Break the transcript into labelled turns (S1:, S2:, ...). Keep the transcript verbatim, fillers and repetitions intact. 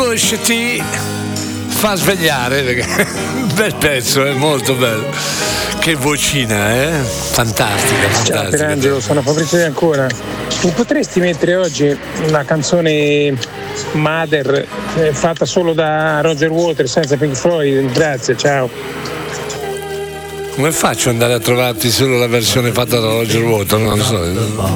S1: Ti fa svegliare perché un bel pezzo, è molto bello. Che vocina, eh? Fantastica, fantastica.
S2: Ciao Pierangelo, sono Fabrizio di Ancona. Mi potresti mettere oggi una canzone Mother eh, fatta solo da Roger Waters senza Pink Floyd? Grazie, ciao.
S1: Come faccio ad andare a trovarti solo la versione fatta da Roger Waters? Non lo so.